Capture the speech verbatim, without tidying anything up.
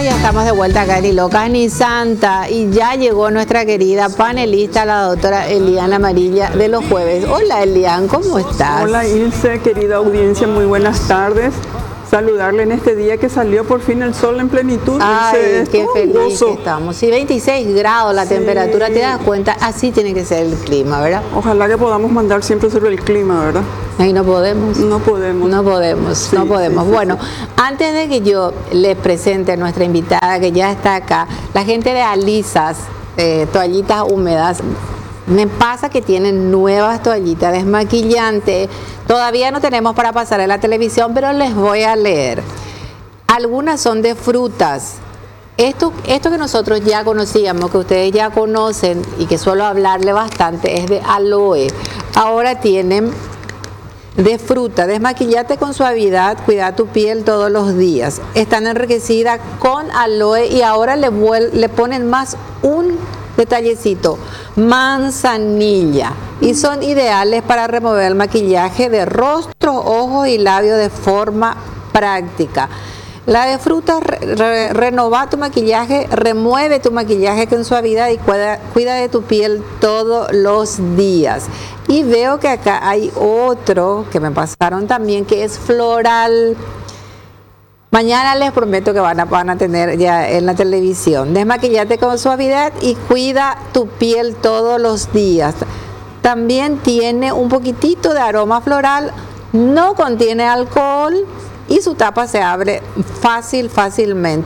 ya estamos de vuelta acá en Ni Locas Ni Santa y ya llegó nuestra querida panelista, la doctora Eliana Amarilla de los jueves. Hola Elian, ¿cómo estás? Hola Ilse, querida audiencia, muy buenas tardes. Saludarle en este día que salió por fin el sol en plenitud. Ay, Ilse, qué feliz gozo. que estamos. Sí, veintiséis grados la Sí. temperatura, te das cuenta, así tiene que ser el clima, ¿verdad? Ojalá que podamos mandar siempre sobre el clima, ¿verdad? Ahí no podemos. No podemos. No podemos, Sí, no podemos. sí, sí, Bueno, sí. antes de que yo les presente a nuestra invitada que ya está acá, la gente de Alisas, eh, toallitas húmedas, me pasa que tienen nuevas toallitas desmaquillantes. Todavía no tenemos para pasar en la televisión, pero les voy a leer. Algunas son de frutas. Esto, esto que nosotros ya conocíamos, que ustedes ya conocen y que suelo hablarle bastante, es de aloe. Ahora tienen de fruta, desmaquillate con suavidad, cuida tu piel todos los días. Están enriquecidas con aloe y ahora le, vuel- le ponen más un detallecito, manzanilla. Y son ideales para remover el maquillaje de rostro, ojos y labios de forma práctica. La de fruta re- re- renova tu maquillaje, remueve tu maquillaje con suavidad y cuida, cuida de tu piel todos los días. Y veo que acá hay otro que me pasaron también que es floral. Mañana les prometo que van a, van a tener ya en la televisión. Desmaquillate con suavidad y cuida tu piel todos los días. También tiene un poquitito de aroma floral, no contiene alcohol y su tapa se abre fácil, fácilmente.